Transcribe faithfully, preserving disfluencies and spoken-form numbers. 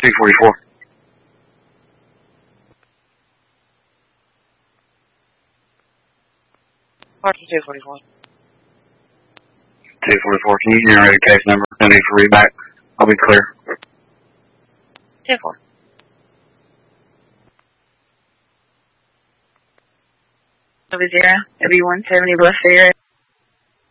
two forty-four. Roger, two forty-four. two forty-four, can you generate a case number? No need for readback. I'll be clear. two four. W zero, W one seventy Bluff Sierra.